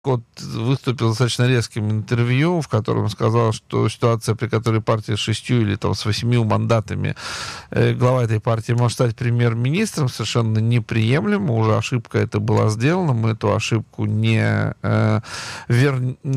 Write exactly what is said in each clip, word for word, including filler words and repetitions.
вот выступил достаточно резким интервью, в котором сказал, что ситуация, при которой партия с шестью или там, с восемью мандатами, э, глава этой партии может стать премьер-министром, совершенно неприемлемо. Уже ошибка эта была сделана. Мы эту ошибку не... Э, вер...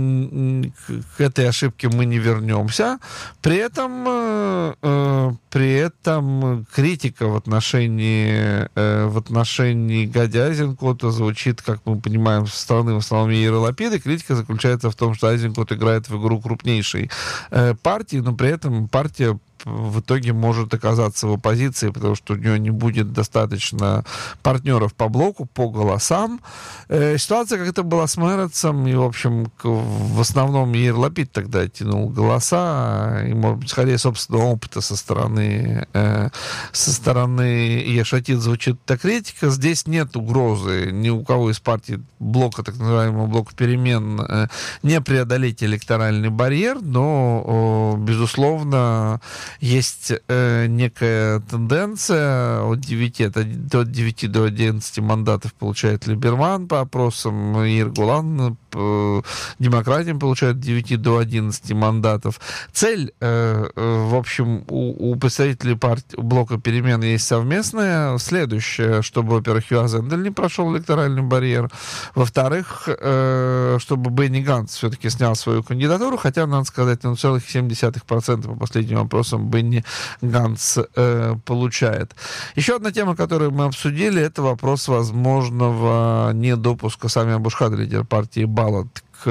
К этой ошибке мы не вернемся. При этом, э, э, при этом критика в отношении, э, в отношении Гади Айзенкота звучит, как мы понимаем, со стороны в основном Яира Лапида. Критика заключается в том, что Айзенкот играет в игру крупнейшей э, партии, но при этом партия в итоге может оказаться в оппозиции, потому что у нее не будет достаточно партнеров по блоку, по голосам. Э, ситуация как-то была с Мерецом, и, в общем, к, в основном Яир Лапид тогда тянул голоса, и, может быть, скорее собственного опыта со стороны, э, со стороны Еш Атид звучит эта критика. Здесь нет угрозы ни у кого из партий блока, так называемого блока перемен, э, не преодолеть электоральный барьер, но, э, безусловно, есть э, некая тенденция от девяти, от девяти до одиннадцати мандатов получает Либерман по опросам, Яир Голан э, демократам получает от девяти до одиннадцати мандатов. Цель, э, э, в общем, у, у представителей партии, блока перемен есть совместная. Следующее, чтобы, во-первых, Юаз Эндель не прошел электоральный барьер. Во-вторых, э, чтобы Бенни Ганц все-таки снял свою кандидатуру, хотя, надо сказать, на ноль целых семь десятых процента по последним опросам Бенни Ганц э, получает. Еще одна тема, которую мы обсудили, это вопрос возможного недопуска Сами Абу-Шхада, лидера партии Балат, к,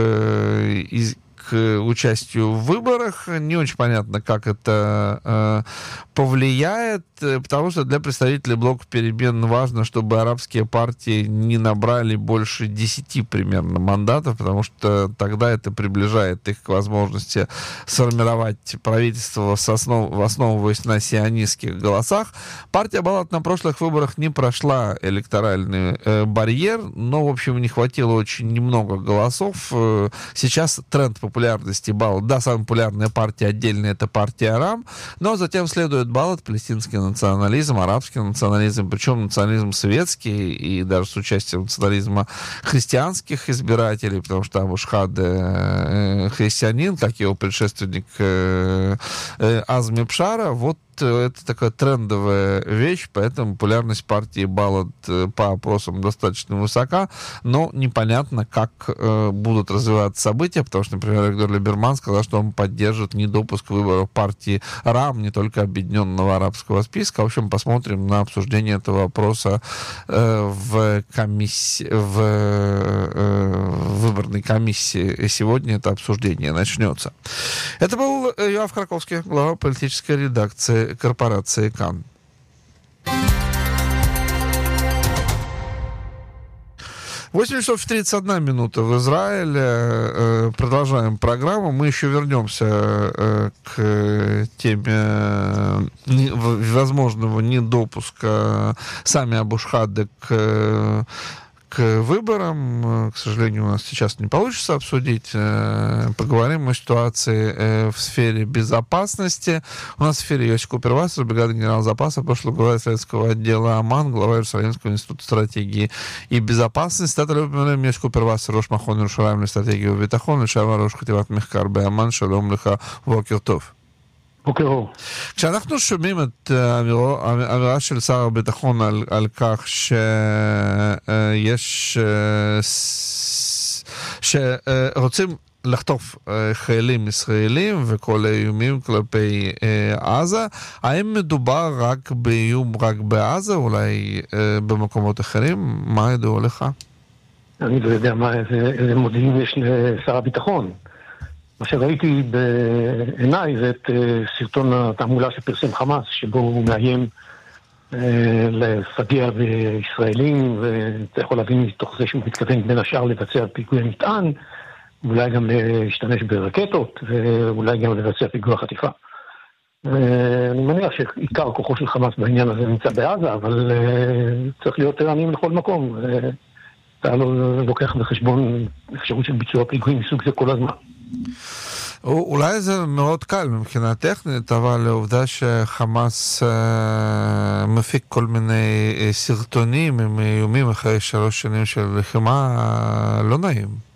из, к участию в выборах. Не очень понятно, как это э, повлияет, потому что для представителей блока перемен важно, чтобы арабские партии не набрали больше десяти примерно мандатов, потому что тогда это приближает их к возможности сформировать правительство, с основ... основываясь на сионистских голосах. Партия Балат на прошлых выборах не прошла электоральный э, барьер, но, в общем, не хватило очень немного голосов. Э, сейчас тренд популярности Балат, да, самая популярная партия отдельно это партия Арам, но затем следует Балат, палестинский национализм, арабский национализм, причем национализм советский и даже с участием национализма христианских избирателей, потому что Абу-Шхад э, христианин, как его предшественник э, э, Азми Бшара. Вот это такая трендовая вещь, поэтому популярность партии Балат по опросам достаточно высока, но непонятно, как э, будут развиваться события, потому что, например, Виктор Либерман сказал, что он поддержит недопуск выборов партии Рам, не только Объединенного арабского списка. В общем, посмотрим на обсуждение этого вопроса э, в комиссии, в э, выборной комиссии. Сегодня это обсуждение начнется. Это был Йоав Краковский, глава политической редакции корпорации КАН. восемь часов тридцать одна минута в Израиле. Продолжаем программу. Мы еще вернемся к теме возможного недопуска Сами Абу-Шхада к к выборам. К сожалению, у нас сейчас не получится обсудить. Поговорим о ситуации в сфере безопасности. У нас в эфире Йосси Купер-Вассер, бригада генерала запаса, прошлый глава исраильского отдела ОМАН, глава Иерусалимского института стратегии и безопасности. Это Йосси Купер-Вассер, рош Махон Иерушалаим стратегию и битахон, לשעבר ראש חטיבת מחקר באמ"ן. שלום לך, בוקר טוב. בוקר אור. כשאנחנו שומעים את האמירה של שר הביטחון על, על כך שיש שרוצים לחטוף חיילים ישראלים וכל האיומים כלפי עזה, האם מדובר רק באיום רק בעזה, אולי במקומות אחרים? מה ידוע לך? אני לא יודע מה, איזה מודיעין יש לשר הביטחון. מה שראיתי בעיניי זה את סרטון התעמולה שפרסם חמאס, שבו הוא מאיים לפגע בישראלים, ואתה יכול להבין מתוך זה שהוא מתכוון בין השאר לבצע פיגועי מטען, ואולי גם להשתמש ברקטות, ואולי גם לבצע פיגוע חטיפה. אני מניח שעיקר כוחו של חמאס בעניין הזה נמצא בעזה, אבל צריך להיות ערניים לכל מקום. אתה לא לוקח בחשבון אפשרות של ביצוע פיגועים מסוג זה כל הזמן. אולי זה מאוד קל מבחינה טכנית, אבל העובדה שחמאס אה, מפיק כל מיני סרטונים עם איומים אחרי שלוש שנים של לחימה, אה, לא נעים.